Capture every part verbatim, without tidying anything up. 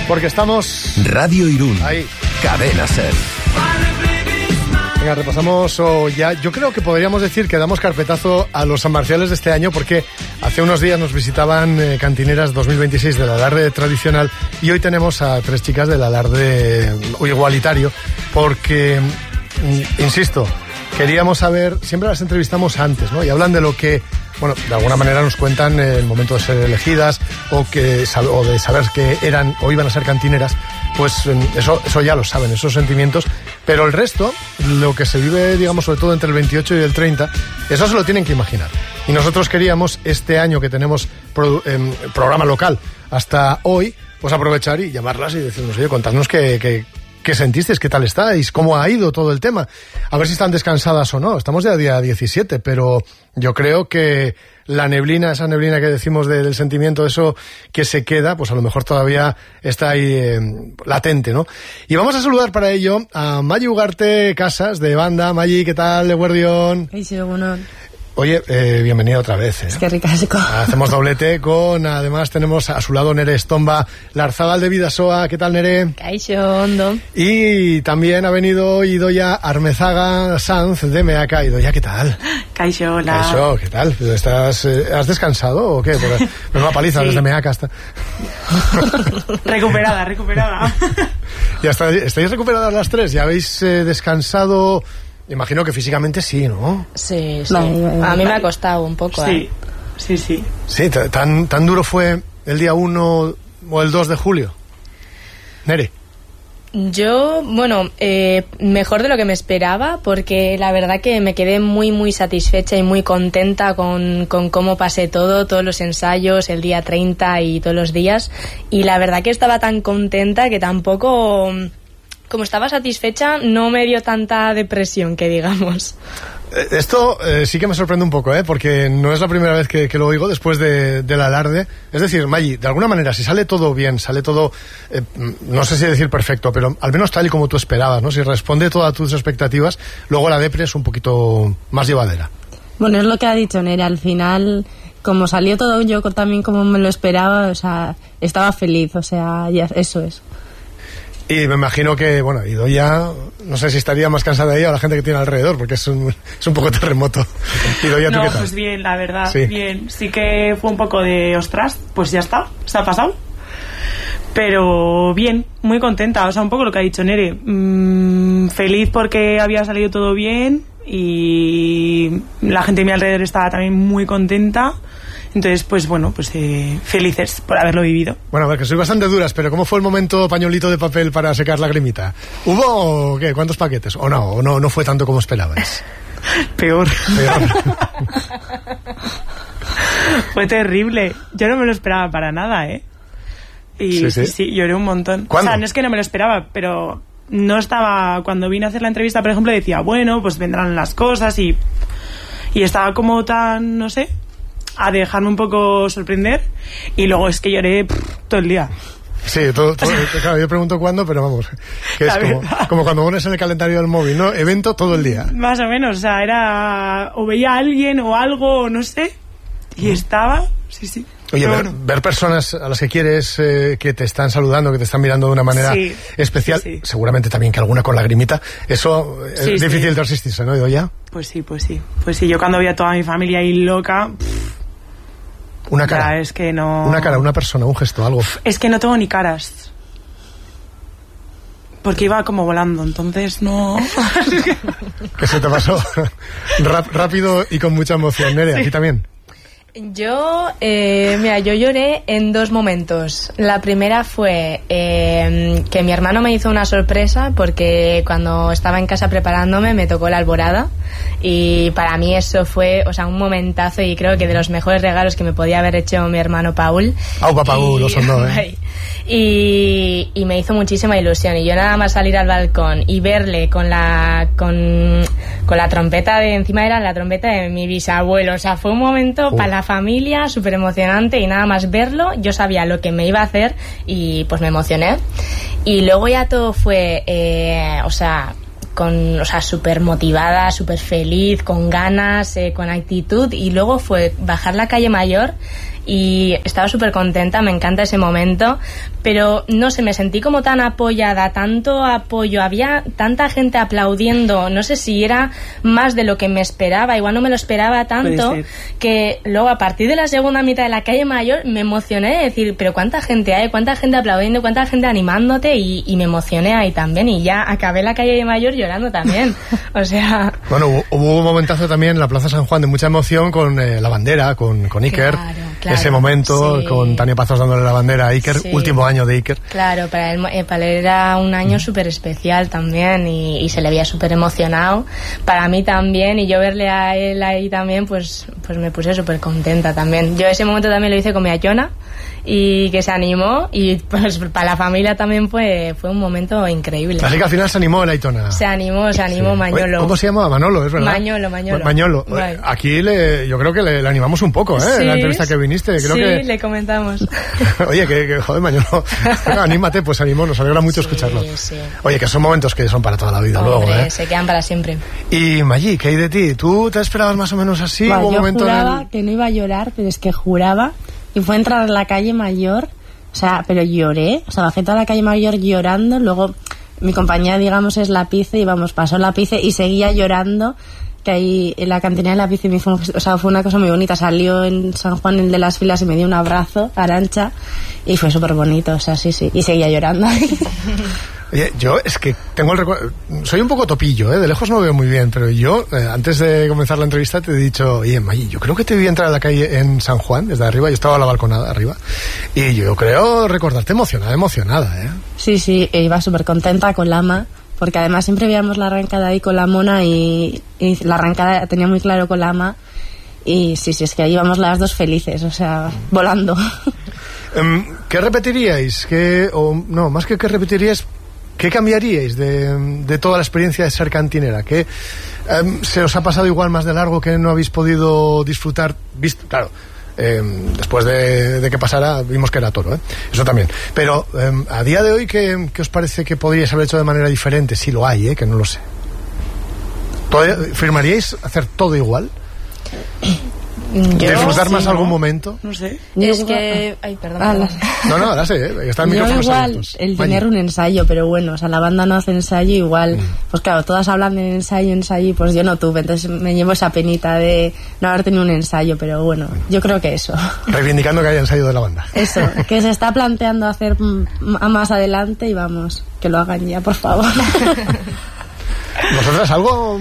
Porque estamos... Radio Irún. Ahí. Cadena Ser. Venga, repasamos oh, ya. Yo creo que podríamos decir que damos carpetazo a los San Marciales de este año, porque hace unos días nos visitaban eh, cantineras dos mil veintiséis del alarde tradicional y hoy tenemos a tres chicas del alarde igualitario, porque, mm, insisto, queríamos saber, siempre las entrevistamos antes, ¿no? Y hablan de lo que, bueno, de alguna manera nos cuentan el momento de ser elegidas o, que, o de saber que eran o iban a ser cantineras. Pues eso, eso ya lo saben, esos sentimientos. Pero el resto, lo que se vive, digamos, sobre todo entre el veintiocho y el treinta, eso se lo tienen que imaginar. Y nosotros queríamos, este año que tenemos pro, eh, programa local hasta hoy, pues aprovechar y llamarlas y decirnos, oye, contadnos qué, qué, qué sentisteis, qué tal estáis, cómo ha ido todo el tema. A ver si están descansadas o no. Estamos ya día diecisiete, pero yo creo que la neblina, esa neblina que decimos de, del sentimiento, eso que se queda, pues a lo mejor todavía está ahí eh, latente, ¿no? Y vamos a saludar para ello a Maggi Ugarte Casas, de banda. Maggi, ¿qué tal, eguerdión? Sí, sí, bueno. Oye, eh, bienvenida otra vez. ¿eh? Es que ricasco. Hacemos doblete con, además tenemos a su lado Nere Estomba, Larzábal de Bidasoa. ¿Qué tal, Nere? Caixo, ondo. Y también ha venido Idoia Armezaga Sanz de Meaca. Idoia, ¿qué tal? Caixo, hola. Caixo, ¿qué tal? ¿Estás, eh, ¿Has descansado o qué? Porque una paliza sí. Desde Meaca hasta... Recuperada, recuperada. Ya está, ¿estáis recuperadas las tres? ¿Ya habéis eh, descansado...? Imagino que físicamente sí, ¿no? Sí, sí. Vale, a mí me ha costado un poco, sí, ¿eh? Sí, sí. Sí, tan, tan duro fue el día uno o el dos de julio. Nere. Yo, bueno, eh, mejor de lo que me esperaba, porque la verdad que me quedé muy, muy satisfecha y muy contenta con, con cómo pasé todo, todos los ensayos, el día treinta y todos los días. Y la verdad que estaba tan contenta que tampoco... Como estaba satisfecha, no me dio tanta depresión, que digamos. Esto eh, sí que me sorprende un poco, ¿eh? Porque no es la primera vez que, que lo oigo después de, del alarde. Es decir, Maggi, de alguna manera, si sale todo bien, sale todo, eh, no sé si decir perfecto, pero al menos tal y como tú esperabas, ¿no? Si responde todas tus expectativas, luego la depre es un poquito más llevadera. Bueno, es lo que ha dicho Nere, al final... Como salió todo yo también como me lo esperaba, o sea, estaba feliz, o sea, ya, eso es. Y me imagino que, bueno, Idoia, no sé si estaría más cansada ella o la gente que tiene alrededor, porque es un, es un poco terremoto. Idoia, ¿tú no, qué tal? Pues bien, la verdad, sí. bien. Sí que fue un poco de, ostras, pues ya está, se ha pasado. Pero bien, muy contenta, o sea, un poco lo que ha dicho Nere. Mmm, feliz porque había salido todo bien y la gente de mi alrededor estaba también muy contenta. Entonces, pues bueno, pues eh, felices por haberlo vivido. Bueno, a ver, que soy bastante duras, pero ¿cómo fue el momento pañolito de papel para secar la grimita? ¿Hubo o qué? ¿Cuántos paquetes? ¿O no? ¿O no, no fue tanto como esperabais? Peor. Peor. Fue terrible. Yo no me lo esperaba para nada, ¿eh? Y sí, sí, sí lloré un montón. ¿Cuándo? O sea, no es que no me lo esperaba, pero no estaba... Cuando vine a hacer la entrevista, por ejemplo, decía, bueno, pues vendrán las cosas y... Y estaba como tan, no sé... a dejarme un poco sorprender y luego es que lloré pff, todo el día. Sí, todo, todo, claro, yo pregunto cuándo, pero vamos, que es como, como cuando pones en el calendario del móvil, ¿no? Evento todo el día. Más o menos, o sea, era o veía a alguien o algo, o no sé, y estaba, sí, sí. Oye, ver, bueno. ver personas a las que quieres eh, que te están saludando, que te están mirando de una manera sí, especial, sí, sí. Seguramente también que alguna con lagrimita, eso es sí, difícil sí. de resistirse, ¿no, Idoia? Pues sí, pues sí, pues sí, yo cuando vi a toda mi familia ahí loca... Pff, una cara, ya, es que no... una cara, una persona, un gesto, algo. Es que no tengo ni caras. Porque iba como volando, entonces no... ¿Qué se te pasó? Rap, rápido y con mucha emoción. Nere, sí. ¿Aquí también? Yo, eh, mira, yo lloré en dos momentos. La primera fue eh, que mi hermano me hizo una sorpresa porque cuando estaba en casa preparándome me tocó la alborada y para mí eso fue, o sea, un momentazo y creo que de los mejores regalos que me podía haber hecho mi hermano Paul. Aupa Paul, lo sonó, ¿eh? Y, y me hizo muchísima ilusión y yo nada más salir al balcón y verle con la con, con la trompeta de encima era la trompeta de mi bisabuelo, o sea, fue un momento uh. para la familia súper emocionante y nada más verlo yo sabía lo que me iba a hacer y pues me emocioné y luego ya todo fue eh, o sea con, o sea, súper motivada, súper feliz, con ganas, eh, con actitud y luego fue bajar la calle Mayor y estaba súper contenta, me encanta ese momento, pero no sé, me sentí como tan apoyada, tanto apoyo, había tanta gente aplaudiendo, no sé si era más de lo que me esperaba, igual no me lo esperaba tanto, que luego a partir de la segunda mitad de la calle Mayor me emocioné de decir, pero cuánta gente hay, cuánta gente aplaudiendo, cuánta gente animándote, y, y me emocioné ahí también, y ya acabé la calle Mayor llorando también, o sea... Bueno, hubo, hubo un momentazo también en la Plaza San Juan de mucha emoción con eh, la bandera, con, con Iker, claro, claro, ese momento, sí. con Tania Pazos dándole la bandera a Iker, Sí. último año de Iker. Claro, para él, eh, para él era un año mm. súper especial también, y, y se le veía súper emocionado, para mí también, y yo verle a él ahí también, pues, pues me puse súper contenta también. Yo ese momento también lo hice con mi Ayona, y que se animó, y pues para la familia también fue, fue un momento increíble. Así que al final se animó el Aitona. Se animó, se animó sí. Mañolo. ¿Cómo se llama? Manolo, ¿es verdad? Mañolo, Mañolo. Mañolo. Vale. Aquí le, yo creo que le, le animamos un poco, ¿eh? Sí, en la entrevista que viniste. Creo sí, que... le comentamos. Oye, que, que joder, Mañolo, anímate, pues animó, nos alegra mucho sí, escucharlo. Sí. Oye, que son momentos que son para toda la vida. Hombre, luego, ¿eh? Se quedan para siempre. Y Maggi, ¿qué hay de ti? ¿Tú te esperabas más o menos así? Bueno, ¿Hubo yo momento juraba en el... que no iba a llorar, pero es que juraba, y fue entrar a la calle Mayor. O sea, pero lloré, o sea, bajé toda la calle Mayor llorando, luego mi compañía, digamos, es Lapice, y vamos, pasó Lapice y seguía llorando, que ahí en la cantina de Lapice me fue, o sea, fue una cosa muy bonita, salió en San Juan el de las filas y me dio un abrazo, Arantxa, y fue súper bonito, o sea, sí, sí, y seguía llorando. Oye, yo es que tengo el recuerdo, soy un poco topillo, ¿eh? De lejos no veo muy bien, pero yo, eh, antes de comenzar la entrevista te he dicho, oye, Maggi, yo creo que te vi entrar a la calle en San Juan, desde arriba, yo estaba a la balconada arriba, y yo creo recordarte emocionada, emocionada, ¿eh? Sí, sí, e iba súper contenta con Lama, porque además siempre veíamos la arrancada ahí con la mona, y, y la arrancada tenía muy claro con Lama, y sí, sí, es que ahí íbamos las dos felices, o sea, volando. ¿Qué repetiríais? ¿Qué, o no, más que qué repetiríais, ¿qué cambiaríais de, de toda la experiencia de ser cantinera? ¿Qué um, se os ha pasado igual más de largo que no habéis podido disfrutar? Visto, claro, eh, después de, de que pasara vimos que era toro, ¿eh? Eso también. Pero eh, a día de hoy, ¿qué, ¿qué os parece que podríais haber hecho de manera diferente? Si lo hay, ¿eh? Que no lo sé. ¿Firmaríais hacer todo igual? Yo, ¿Disfrutar sí, más ¿no? algún momento? No sé. Es que... Ay, perdón. Ah, perdón. No, no, ahora sé, ¿eh? Están yo micrófonos igual abiertos. el Maggi. tener un ensayo, pero bueno, o sea, la banda no hace ensayo, igual, mm. pues claro, todas hablan de ensayo, ensayo, pues yo no tuve, entonces me llevo esa penita de no haber tenido un ensayo, pero bueno, bueno. yo creo que eso. Reivindicando que haya ensayo de la banda. Eso, que se está planteando hacer m- más adelante, y vamos, que lo hagan ya, por favor. ¿Vosotras algo...?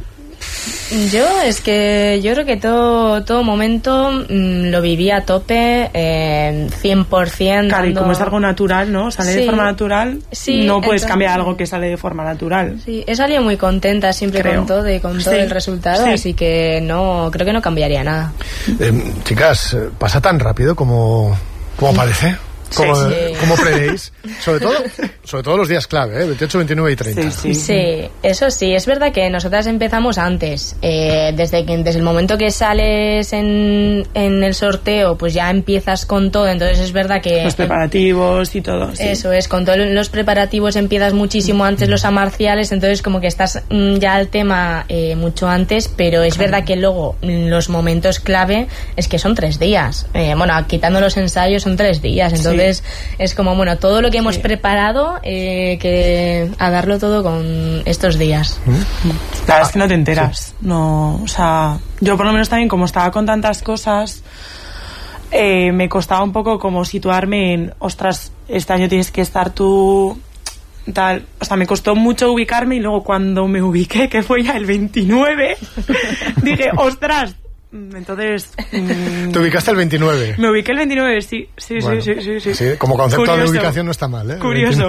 Yo es que yo creo que todo todo momento mmm, lo viví a tope, eh, cien por ciento. Claro, dando... y como es algo natural, ¿no? Sale sí. de forma natural, sí, no puedes entonces... cambiar algo que sale de forma natural. Sí, he salido muy contenta siempre creo. con todo y con todo sí. el resultado, sí. así que no creo que no cambiaría nada. Eh, chicas, ¿pasa tan rápido como, como parece? Como, sí, sí. como prevéis, sobre todo sobre todo los días clave, ¿eh? veintiocho, veintinueve y treinta. Sí, sí. sí, eso sí, es verdad que nosotras empezamos antes, eh, desde que desde el momento que sales en, en el sorteo, pues ya empiezas con todo, entonces es verdad que... Los preparativos y todo. Sí. Eso es, con todos los preparativos empiezas muchísimo antes los amarciales, entonces como que estás mm, ya al tema eh, mucho antes, pero es verdad que luego los momentos clave es que son tres días, eh, bueno, quitando los ensayos son tres días, entonces... Sí. Entonces es como, bueno, todo lo que hemos sí. preparado, eh, que a darlo todo con estos días. La verdad es que no te enteras. Sí. No, o sea, yo por lo menos también, como estaba con tantas cosas, eh, me costaba un poco como situarme en, ostras, este año tienes que estar tú... tal, o sea, me costó mucho ubicarme, y luego cuando me ubiqué, que fue ya el veintinueve, dije, ostras. Entonces... Mmm, ¿te ubicaste el veintinueve? Me ubiqué el veintinueve, sí. Sí, bueno, sí, sí, sí, sí. Como concepto Curioso. de ubicación no está mal, ¿eh? Curioso.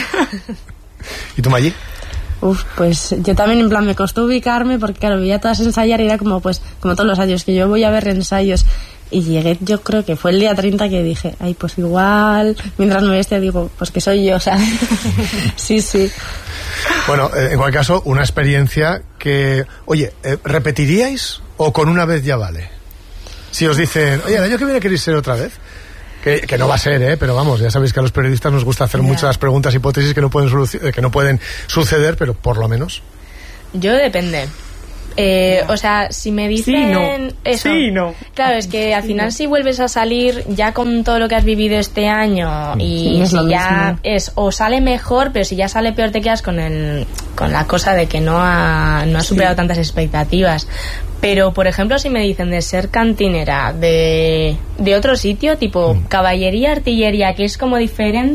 ¿Y tú, Maggi? Uf, pues yo también, en plan, me costó ubicarme porque, claro, veía todas ensayar y era como, pues, como todos los años, que yo voy a ver ensayos. Y llegué, yo creo que fue el día treinta que dije, ay, pues igual, mientras me veste digo, pues que soy yo, o sea, sí, sí. Bueno, eh, en cualquier caso, una experiencia que, oye, eh, ¿repetiríais o con una vez ya vale? Si os dicen, oye, el año que viene queréis ser otra vez, que, que no va a ser, ¿eh? Pero vamos, ya sabéis que a los periodistas nos gusta hacer yeah. muchas preguntas, hipótesis que no pueden soluci- que no pueden suceder, pero por lo menos. Yo depende. Eh, o sea, si me dicen Sí, no. eso, Sí, no. claro, es que al Sí, final no. si vuelves a salir ya con todo lo que has vivido este año y Sí, es si lo ya mismo. es o sale mejor, pero si ya sale peor te quedas con el con la cosa de que no ha no ha superado Sí. tantas expectativas. Pero por ejemplo, si me dicen de ser cantinera de de otro sitio, tipo caballería, artillería, que es como diferente.